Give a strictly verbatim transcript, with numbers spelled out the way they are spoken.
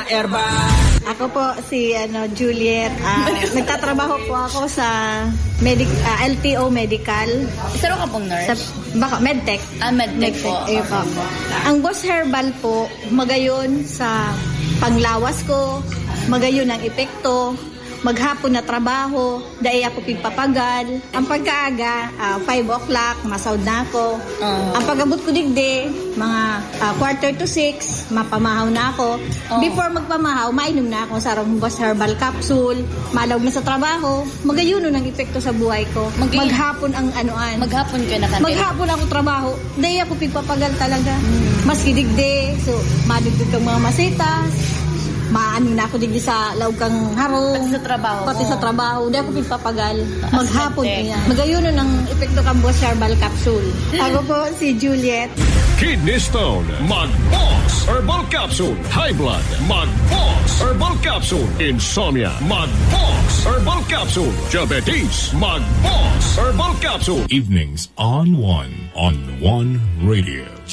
Herbal. Ako po si ano Juliet. Ah, nagtatrabaho po ako sa medic ah, L T O Medical. Isa ka pong Sa nurse? baka medtech. Ah, medtech po. Eh, po. Ang Boss Herbal po magayon sa panglawas ko, magayon ang epekto, maghapon na trabaho, dahil ako pigpapagal. Ang pagkaaga, uh, five o'clock, masaud na ako. Uh, ang pagabot ko digdi, mga uh, quarter to six, mapamahaw na ako. Uh, Before magpamahaw, mainom na ako sa Boss Herbal Capsule, malawag na sa trabaho, magayon ang epekto sa buhay ko. Mag- maghapon ang anuan. Maghapon ka na kanil. Maghapon ako trabaho, dahil ako pigpapagal talaga. Mm. Maski digdi, so madugtog kang mga masitas, maano na ako digdi sa laog kang harong. Pati sa trabaho Pati mo. sa trabaho. Hindi ako pagpapagal. Maghapon medtech. niya. Magayuno ng epekto kang Boss Herbal Capsule. Ako po si Juliet. Kidney Stone, Mag-Boss Herbal Capsule. High Blood, Mag-Boss Herbal Capsule. Insomnia, Mag-Boss Herbal Capsule. Diabetes, Mag-Boss Herbal Capsule. Evenings on One on One Radio.